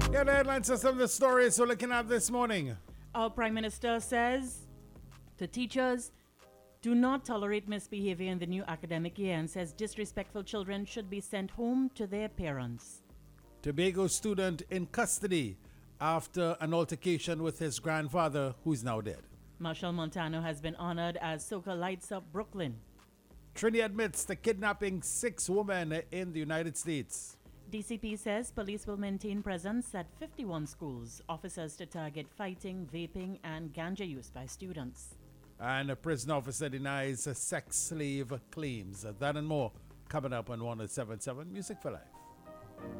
Yeah, the headlines are some of the stories we're looking at this morning. Our Prime Minister says to teachers, do not tolerate misbehavior in the new academic year and says disrespectful children should be sent home to their parents. Tobago student in custody after an altercation with his grandfather, who's now dead. Marshall Montano has been honored as Soca Lights Up Brooklyn. Trinity admits to kidnapping 6 women in the United States. DCP says police will maintain presence at 51 schools, officers to target fighting, vaping, and ganja use by students. And a prison officer denies sex slave claims. That and more coming up on 107.7 Music for Life.